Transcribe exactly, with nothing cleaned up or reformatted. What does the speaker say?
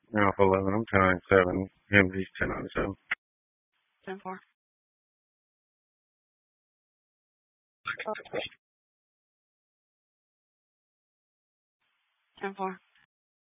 Alpha eleven, I'm ten nine seven. Henry's ten nine seven. ten four. ten four.